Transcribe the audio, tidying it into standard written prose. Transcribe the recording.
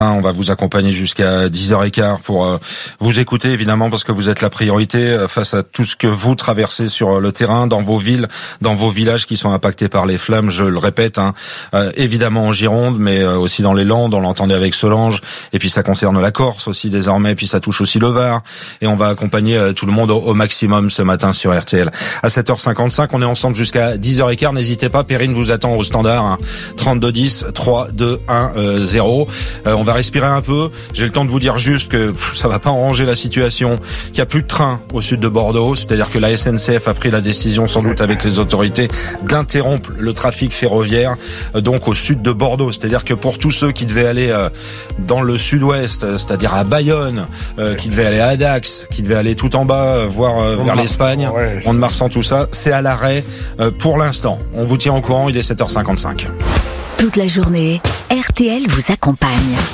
On va vous accompagner jusqu'à 10h15 pour vous écouter, évidemment, parce que vous êtes la priorité face à tout ce que vous traversez sur le terrain, dans vos villes, dans vos villages qui sont impactés par les flammes, je le répète, évidemment en Gironde, mais aussi dans les Landes, on l'entendait avec Solange, et puis ça concerne la Corse aussi désormais, puis ça touche aussi le Var, et on va accompagner tout le monde au maximum ce matin sur RTL. À 7h55, on est ensemble jusqu'à 10h15, n'hésitez pas, Perrine vous attend au standard, 32 10 3 2 1 0. On va respirer un peu. J'ai le temps de vous dire juste que ça va pas arranger la situation, qu'il y a plus de trains au sud de Bordeaux, c'est-à-dire que la SNCF a pris la décision, sans doute avec les autorités, d'interrompre le trafic ferroviaire donc au sud de Bordeaux. C'est-à-dire que pour tous ceux qui devaient aller dans le sud-ouest, c'est-à-dire à Bayonne, qui devaient aller à Dax, qui devaient aller tout en bas, voire vers l'Espagne, Mont-de-Marsan, tout ça, c'est à l'arrêt pour l'instant. On vous tient au courant, il est 7h55. Toute la journée, RTL vous accompagne.